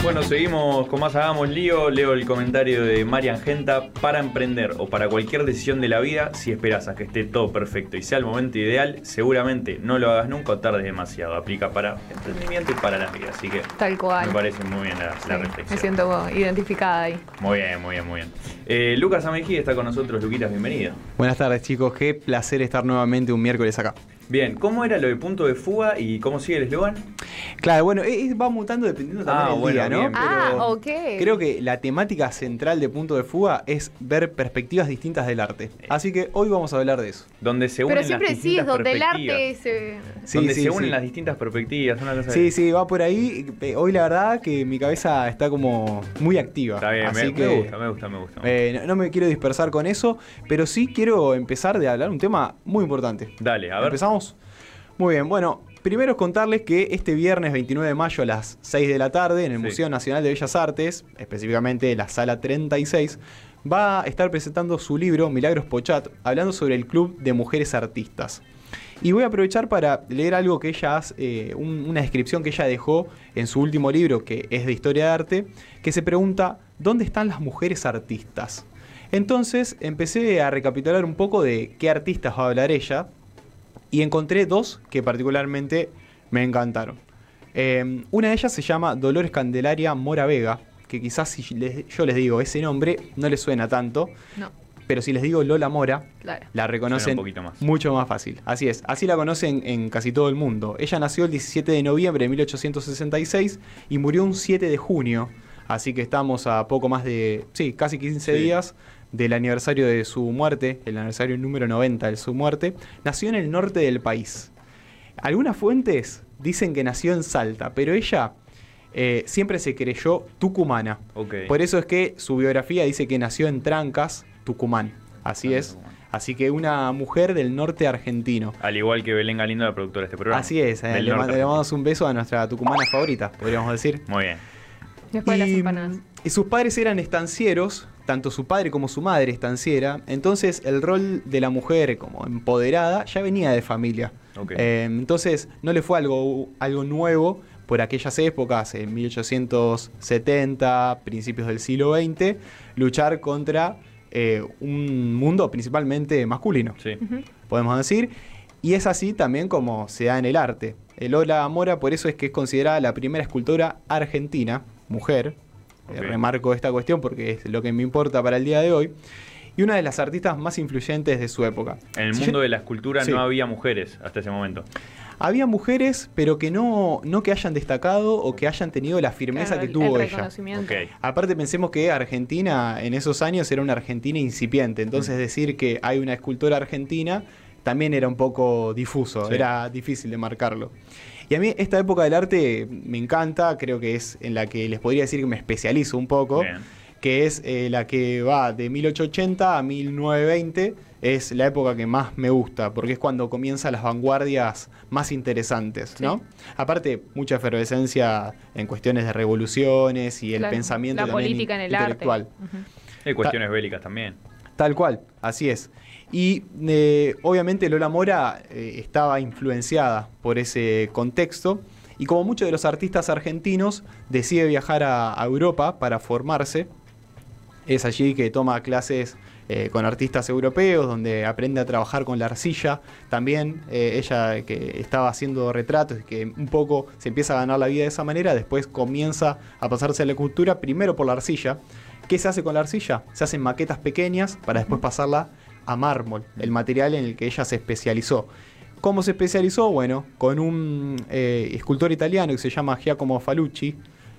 Bueno, seguimos con más Hagamos Lío. Leo el comentario de Marian Genta. Para emprender o para cualquier decisión de la vida, si esperas a que esté todo perfecto y sea el momento ideal, seguramente no lo hagas nunca o tardes demasiado. Aplica para emprendimiento y para la vida. Así que tal cual. Me parece muy bien la reflexión. Me siento identificada ahí. Muy bien. Lucas Amejí está con nosotros. Luquitas, bienvenido. Buenas tardes, chicos. Qué placer estar nuevamente un miércoles acá. Bien, ¿cómo era lo de punto de fuga y cómo sigue el eslogan? Claro, bueno, va mutando dependiendo también del día, ¿no? Bien. Pero ok. Creo que la temática central de Punto de Fuga es ver perspectivas distintas del arte. Así que hoy vamos a hablar de eso. Donde se unen Pero siempre las distintas donde el perspectivas. arte se... Donde se unen las distintas perspectivas. Una cosa Sí, va por ahí. Hoy la verdad que mi cabeza está como muy activa. Está bien, así me gusta. No me quiero dispersar con eso, pero sí quiero empezar de hablar un tema muy importante. Dale, a ver. ¿Empezamos? Muy bien, bueno, primero contarles que este viernes 29 de mayo a las 6 de la tarde en el Museo Nacional de Bellas Artes, específicamente la Sala 36, va a estar presentando su libro Milagros Pochat, hablando sobre el Club de Mujeres Artistas. Y voy a aprovechar para leer algo que ella hace, una descripción que ella dejó en su último libro, que es de Historia de Arte, que se pregunta, ¿dónde están las mujeres artistas? Entonces empecé a recapitular un poco de qué artistas va a hablar ella, y encontré dos que particularmente me encantaron. Una de ellas se llama Dolores Candelaria Mora Vega, que quizás si yo les digo ese nombre no les suena tanto, No. pero si les digo Lola Mora, Claro. la reconocen un poquito más. mucho más fácil. Así es, así la conocen en casi todo el mundo. Ella nació el 17 de noviembre de 1866 y murió un 7 de junio, así que estamos a poco más de, casi 15 días del aniversario de su muerte, el aniversario número 90 de su muerte. Nació en el norte del país. Algunas fuentes dicen que nació en Salta, pero ella siempre se creyó tucumana. Okay. Por eso es que su biografía dice que nació en Trancas, Tucumán. Así es. Tucumán. Así que una mujer del norte argentino. Al igual que Belén Galindo, la productora de este programa. Así es. Le mandamos un beso a nuestra tucumana favorita, podríamos decir. Muy bien. Después de las empanadas. Y sus padres eran estancieros, tanto su padre como su madre estanciera. Entonces el rol de la mujer como empoderada ya venía de familia. Okay. Entonces no le fue algo nuevo por aquellas épocas, en 1870, principios del siglo XX, luchar contra un mundo principalmente masculino, podemos decir. Y es así también como se da en el arte. Lola Mora por eso es que es considerada la primera escultora argentina, mujer. Remarco esta cuestión porque es lo que me importa para el día de hoy. Y una de las artistas más influyentes de su época. En el mundo de la escultura no había mujeres hasta ese momento. Había mujeres, pero que no que hayan destacado o que hayan tenido la firmeza que tuvo ella. Okay. Aparte pensemos que Argentina en esos años era una Argentina incipiente. Entonces decir que hay una escultora argentina también era un poco difuso, era difícil de marcarlo. Y a mí esta época del arte me encanta, creo que es en la que les podría decir que me especializo un poco, que es la que va de 1880 a 1920, es la época que más me gusta, porque es cuando comienzan las vanguardias más interesantes, ¿no? Aparte, mucha efervescencia en cuestiones de revoluciones y el pensamiento la también política en el intelectual. arte. Hay cuestiones bélicas también. Tal cual, así es. Y obviamente Lola Mora estaba influenciada por ese contexto y como muchos de los artistas argentinos decide viajar a Europa para formarse. Es allí que toma clases con artistas europeos, donde aprende a trabajar con la arcilla. También ella que estaba haciendo retratos y que un poco se empieza a ganar la vida de esa manera, después comienza a pasarse a la escultura, primero por la arcilla. ¿Qué se hace con la arcilla? Se hacen maquetas pequeñas para después pasarla a mármol, el material en el que ella se especializó. ¿Cómo se especializó? Bueno, con un escultor italiano que se llama Giacomo Falcucci,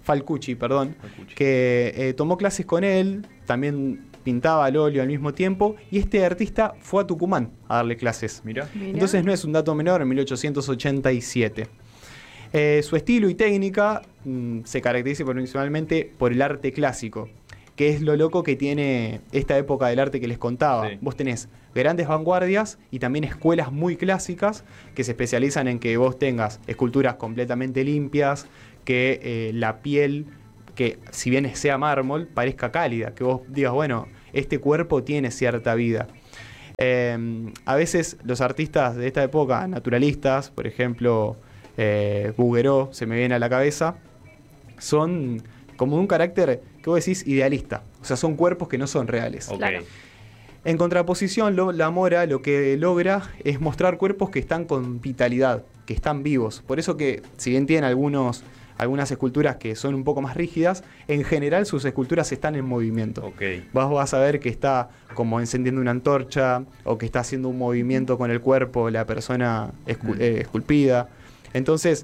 que tomó clases con él, también pintaba al óleo al mismo tiempo, y este artista fue a Tucumán a darle clases. Mirá. Entonces no es un dato menor, en 1887. Su estilo y técnica se caracteriza principalmente por el arte clásico, que es lo loco que tiene esta época del arte que les contaba. Vos tenés grandes vanguardias y también escuelas muy clásicas que se especializan en que vos tengas esculturas completamente limpias, que la piel, que si bien sea mármol, parezca cálida, que vos digas, bueno, este cuerpo tiene cierta vida. A veces los artistas de esta época, naturalistas, por ejemplo, Bouguereau se me viene a la cabeza, son como un carácter que vos decís idealista. O sea, son cuerpos que no son reales. Ok. Claro. En contraposición, la Mora lo que logra es mostrar cuerpos que están con vitalidad, que están vivos. Por eso que, si bien tienen algunas esculturas que son un poco más rígidas, en general sus esculturas están en movimiento. Ok. Vos vas a ver que está como encendiendo una antorcha o que está haciendo un movimiento con el cuerpo la persona esculpida. Entonces,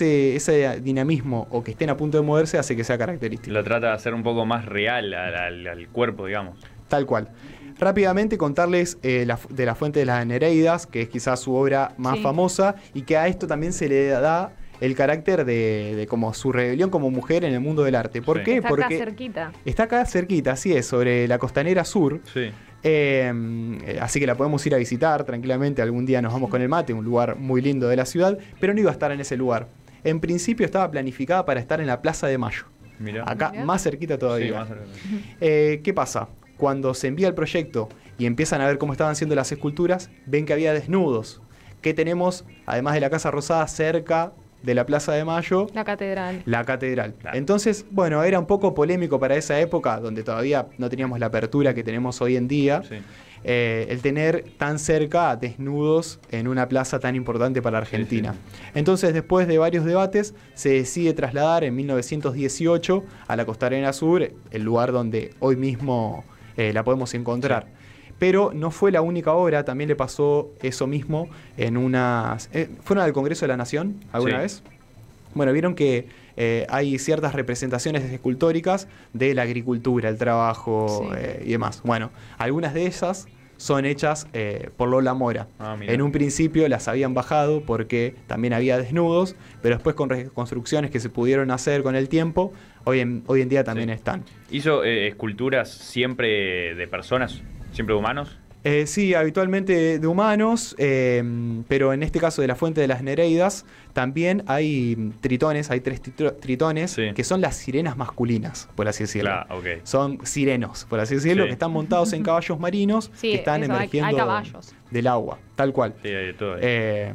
ese dinamismo o que estén a punto de moverse hace que sea característico. Lo trata de hacer un poco más real al cuerpo, digamos. Tal cual. Rápidamente contarles de la Fuente de las Nereidas, que es quizás su obra más famosa, y que a esto también se le da el carácter de como su rebelión como mujer en el mundo del arte. ¿Por qué? Está Porque acá cerquita. está acá cerquita, así es, sobre la costanera sur. Sí. Así que la podemos ir a visitar tranquilamente. Algún día nos vamos con el mate, un lugar muy lindo de la ciudad, pero no iba a estar en ese lugar. En principio estaba planificada para estar en la Plaza de Mayo. Mirá. Acá, Mirá. más cerquita todavía. Sí, más cerca. ¿Qué pasa? Cuando se envía el proyecto y empiezan a ver cómo estaban siendo las esculturas, ven que había desnudos. Que tenemos, además de la Casa Rosada, cerca de la Plaza de Mayo, La catedral. la catedral. Claro. Entonces, bueno, era un poco polémico para esa época, donde todavía no teníamos la apertura que tenemos hoy en día, Sí. el tener tan cerca desnudos en una plaza tan importante para Argentina. Entonces, después de varios debates, se decide trasladar en 1918 a la Costanera Sur, el lugar donde hoy mismo la podemos encontrar. Pero no fue la única obra, también le pasó eso mismo en unas... ¿Fueron al Congreso de la Nación alguna Sí. vez? Bueno, vieron que hay ciertas representaciones escultóricas de la agricultura, el trabajo y demás. Bueno, algunas de esas son hechas por Lola Mora. Ah, mirá. En un principio las habían bajado porque también había desnudos, pero después con reconstrucciones que se pudieron hacer con el tiempo, hoy en día también están. ¿Hizo esculturas siempre de personas, siempre de humanos? Sí, habitualmente de humanos, pero en este caso de la Fuente de las Nereidas también hay tritones, hay 3 tritones que son las sirenas masculinas, por así decirlo. Claro, ok. Son sirenos, por así decirlo, que están montados en caballos marinos Sí, que están eso, hay emergiendo caballos. del agua, tal cual. Sí, hay de todo ahí.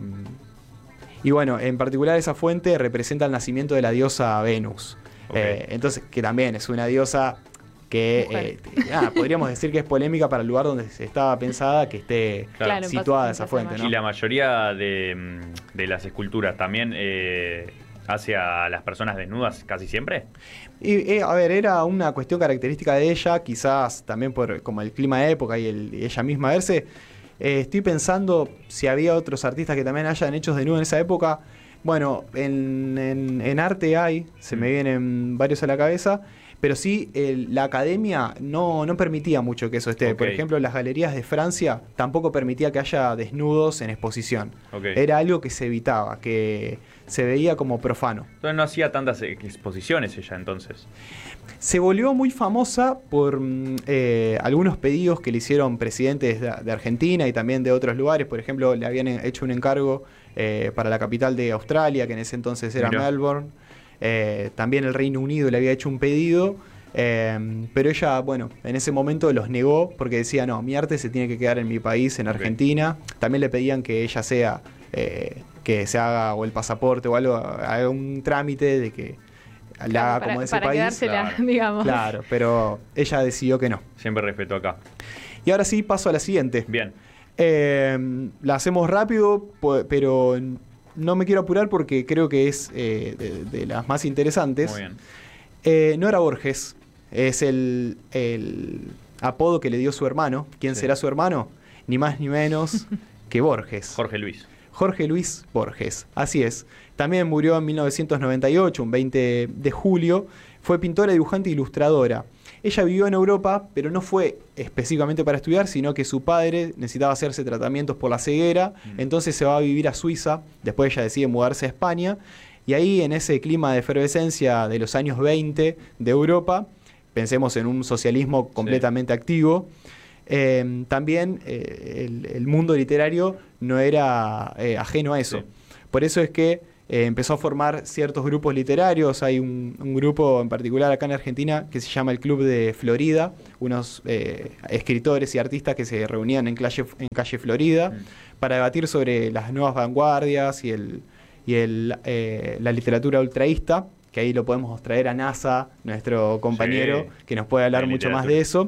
Y bueno, en particular esa fuente representa el nacimiento de la diosa Venus. Ok. Entonces, que también es una diosa que podríamos decir que es polémica para el lugar donde se estaba pensada que esté Claro, situada en esa Plaza fuente, de ¿no? Y la mayoría de las esculturas también hace a las personas desnudas casi siempre. Y a ver, era una cuestión característica de ella, quizás también por como el clima de época y ella misma verse. Estoy pensando si había otros artistas que también hayan hecho desnudos en esa época. Bueno, en arte hay, se me vienen varios a la cabeza, pero sí la academia no permitía mucho que eso esté. Ok. Por ejemplo, las galerías de Francia tampoco permitía que haya desnudos en exposición. Ok. Era algo que se evitaba, que se veía como profano. Entonces no hacía tantas exposiciones ella entonces. Se volvió muy famosa por algunos pedidos que le hicieron presidentes de Argentina y también de otros lugares. Por ejemplo, le habían hecho un encargo para la capital de Australia, que en ese entonces era Mirá. Melbourne. También el Reino Unido le había hecho un pedido, pero ella, bueno, en ese momento los negó porque decía, no, mi arte se tiene que quedar en mi país, en Argentina. También le pedían que ella sea, que se haga o el pasaporte o algo, haga un trámite de que la haga como de ese para país. quedársela, Claro. digamos. Claro, pero ella decidió que no. Siempre respeto acá. Y ahora sí, paso a la siguiente. Bien. La hacemos rápido, pero no me quiero apurar porque creo que es de las más interesantes. Muy bien. Nora Borges es el apodo que le dio su hermano. ¿Quién será su hermano? Ni más ni menos que Borges. Jorge Luis. Jorge Luis Borges, así es. También murió en 1998, un 20 de julio. Fue pintora, dibujante e ilustradora. Ella vivió en Europa, pero no fue específicamente para estudiar, sino que su padre necesitaba hacerse tratamientos por la ceguera, entonces se va a vivir a Suiza, después ella decide mudarse a España, y ahí en ese clima de efervescencia de los años 20 de Europa, pensemos en un socialismo completamente activo, también el mundo literario no era ajeno a eso. Sí. Por eso es que empezó a formar ciertos grupos literarios. Hay un grupo en particular acá en Argentina que se llama el Club de Florida, unos escritores y artistas que se reunían en calle Florida para debatir sobre las nuevas vanguardias y la literatura ultraísta, que ahí lo podemos traer a NASA, nuestro compañero, Sí, que nos puede hablar mucho más de eso.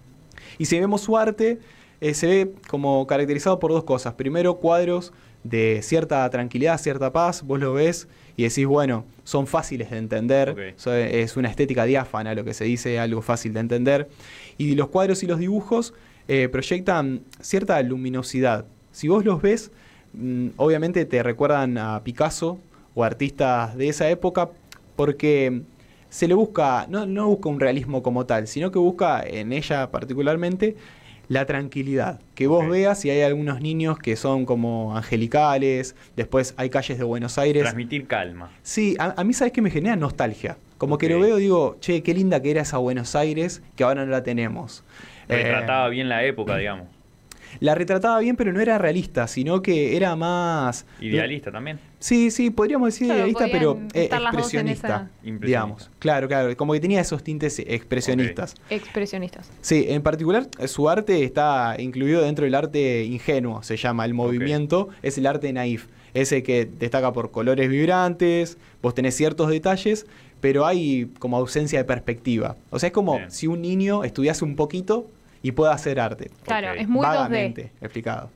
Y si vemos su arte, se ve como caracterizado por dos cosas. Primero, cuadros de cierta tranquilidad, cierta paz, vos lo ves y decís, bueno, son fáciles de entender, es una estética diáfana, lo que se dice, algo fácil de entender. Y los cuadros y los dibujos proyectan cierta luminosidad. Si vos los ves, obviamente te recuerdan a Picasso o artistas de esa época, porque se le busca, no busca un realismo como tal, sino que busca en ella particularmente la tranquilidad. Que vos veas si hay algunos niños que son como angelicales, después hay calles de Buenos Aires. Transmitir calma. Sí, a mí sabes que me genera nostalgia. Como que lo veo, digo, che, qué linda que era esa Buenos Aires, que ahora no la tenemos. Retrataba bien la época, digamos. La retrataba bien, pero no era realista, sino que era más... Idealista también. Sí, podríamos decir idealista, pero estar las dos en expresionista, esa... digamos. Claro, como que tenía esos tintes expresionistas. Expresionistas. Sí, en particular su arte está incluido dentro del arte ingenuo, se llama el movimiento, es el arte naif, ese que destaca por colores vibrantes, vos tenés ciertos detalles, pero hay como ausencia de perspectiva. O sea, es como si un niño estudiase un poquito y pueda hacer arte. Claro, es muy vagamente 2D. Explicado.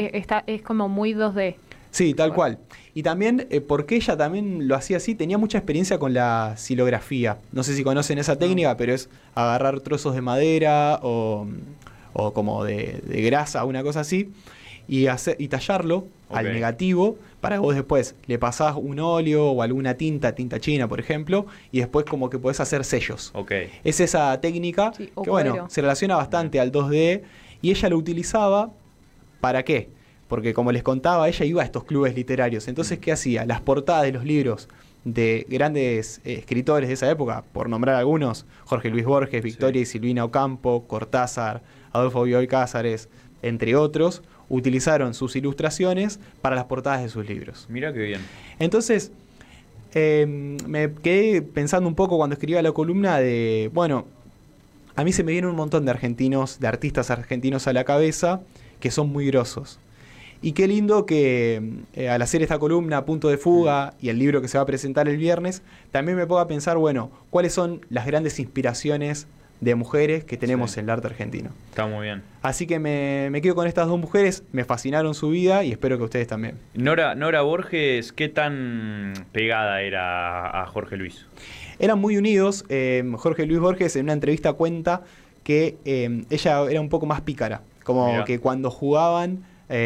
Es como muy 2D. Sí, tal cual. Y también, porque ella también lo hacía así, tenía mucha experiencia con la silografía. No sé si conocen esa técnica, pero es agarrar trozos de madera o como de grasa, una cosa así, y tallarlo al negativo para que vos después le pasás un óleo o alguna tinta china, por ejemplo, y después como que podés hacer sellos. Es esa técnica que, bueno, se relaciona bastante al 2D, y ella lo utilizaba, ¿para qué? Porque como les contaba, ella iba a estos clubes literarios. Entonces, ¿qué hacía? Las portadas de los libros de grandes escritores de esa época, por nombrar algunos, Jorge Luis Borges, Victoria y Silvina Ocampo, Cortázar, Adolfo Bioy Cázares, entre otros, utilizaron sus ilustraciones para las portadas de sus libros. Mirá qué bien. Entonces, me quedé pensando un poco cuando escribía la columna de, bueno, a mí se me vienen un montón de artistas argentinos a la cabeza que son muy grosos. Y qué lindo que al hacer esta columna, Punto de Fuga, y el libro que se va a presentar el viernes, también me ponga a pensar, bueno, ¿cuáles son las grandes inspiraciones de mujeres que tenemos en el arte argentino? Está muy bien. Así que me quedo con estas dos mujeres, me fascinaron su vida y espero que ustedes también. Nora Borges, ¿qué tan pegada era a Jorge Luis? Eran muy unidos. Jorge Luis Borges en una entrevista cuenta que ella era un poco más pícara, como que cuando jugaban...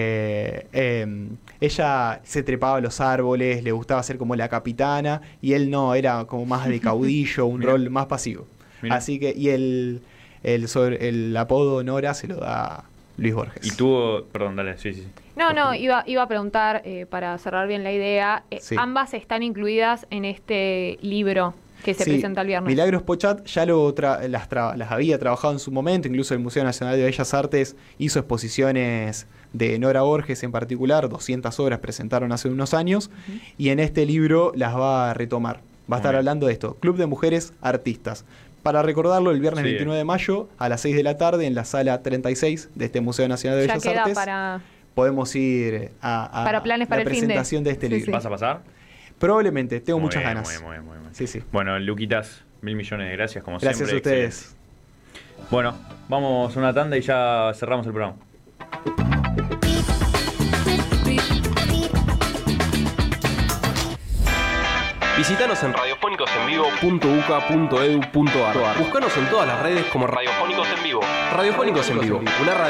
ella se trepaba a los árboles, le gustaba ser como la capitana, y él no, era como más de caudillo, un rol más pasivo. Así que, y el apodo Nora se lo da Luis Borges. Y tuvo, perdón, dale, sí. No, iba a preguntar, para cerrar bien la idea, ambas están incluidas en este libro que se presenta el viernes. Milagros Pochat ya las había trabajado en su momento, incluso el Museo Nacional de Bellas Artes hizo exposiciones de Nora Borges en particular, 200 obras presentaron hace unos años, y en este libro las va a retomar. Va a estar hablando de esto, Club de Mujeres Artistas. Para recordarlo, el viernes 29 de mayo a las 6 de la tarde en la sala 36 de este Museo Nacional de Bellas Artes. Podemos ir a planes para la presentación de este libro. ¿Vas a pasar? Probablemente, tengo muchas ganas. Muy bien. Sí. Bueno, Luquitas, 1000 millones de gracias, como siempre. Gracias a ustedes. Excelente. Bueno, vamos a una tanda y ya cerramos el programa. Visítanos en radiofónicosenvivo.uca.edu.ar. Búscanos en todas las redes como Radiofónicos en Vivo. Radiofónicos en Vivo, una radio